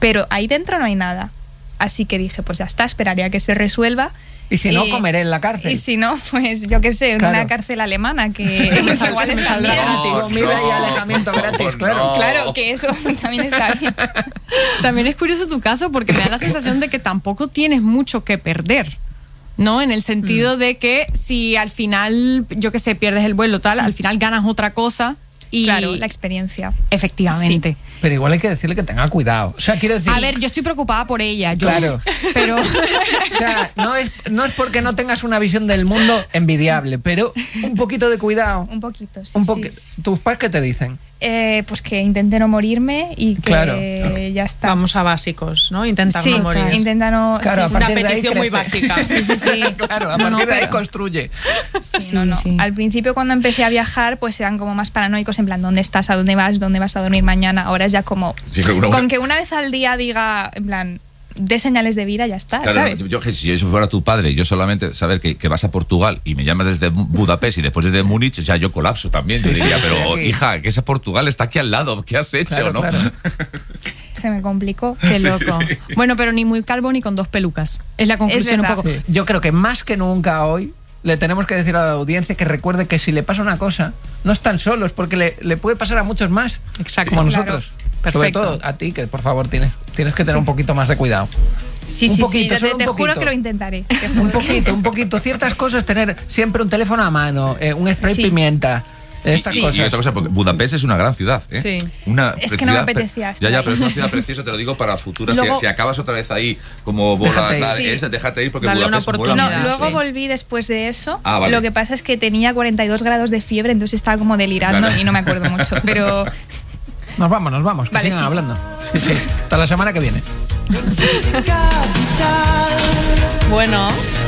pero ahí dentro no hay nada. Así que dije, pues ya está, esperaría a que se resuelva. Y si no, comeré en la cárcel. Y si no, pues yo qué sé, en una cárcel alemana, que igual está bien. Comida y alejamiento gratis, claro. Claro, que eso también está bien. También es curioso tu caso porque me da la sensación de que tampoco tienes mucho que perder, ¿no? En el sentido de que si al final, yo qué sé, pierdes el vuelo, tal, al final ganas otra cosa. Y claro, la experiencia. Efectivamente. Sí. Pero igual hay que decirle que tenga cuidado. O sea, quiero decir... A ver, yo estoy preocupada por ella. Claro. Pero... O sea, no es porque no tengas una visión del mundo envidiable, pero un poquito de cuidado. Un poquito, sí. ¿Tus padres qué te dicen? Pues que intente no morirme y que ya está. Vamos a básicos, ¿no? Intentar no morir. Sí, intenta no... Claro, sí, a una partir de ahí petición muy básica. Sí. Claro, a partir de ahí construye. Sí. Al principio, cuando empecé a viajar, pues eran como más paranoicos, en plan, ¿dónde estás? ¿A dónde vas? ¿Dónde vas a dormir mañana? Ahora es ya como... Sí, con que una vez al día diga, en plan... de señales de vida, ya está, claro, ¿sabes? Si yo fuera tu padre, yo solamente saber que vas a Portugal y me llamas desde Budapest y después desde Múnich, ya yo colapso también. Yo diría, pero hija, que ese Portugal está aquí al lado, ¿qué has hecho? Claro, ¿no? claro. Se me complicó. Qué loco. Sí. Bueno, pero ni muy calvo ni con 2 pelucas. Es la conclusión un poco. Sí. Yo creo que más que nunca hoy le tenemos que decir a la audiencia que recuerde que si le pasa una cosa, no están solos, porque le puede pasar a muchos más. Exacto. Como nosotros. Claro. Sobre todo a ti, que por favor tienes que tener un poquito más de cuidado. Sí, un poquito, yo te juro que lo intentaré. Un poquito. Ciertas cosas, tener siempre un teléfono a mano, un spray pimienta. Estas cosas. Y otra cosa, porque Budapest es una gran ciudad, ¿eh? Sí. Es que no me apetecía. Ya, pero es una ciudad preciosa, te lo digo para futuras. Luego, si acabas otra vez ahí como bola, déjate ir porque dale Budapest una oportunidad. No, luego volví después de eso. Vale. Lo que pasa es que tenía 42 grados de fiebre, entonces estaba como delirando y no me acuerdo mucho. Pero... Nos vamos, que sigan hablando. Sí. Hasta la semana que viene. Bueno...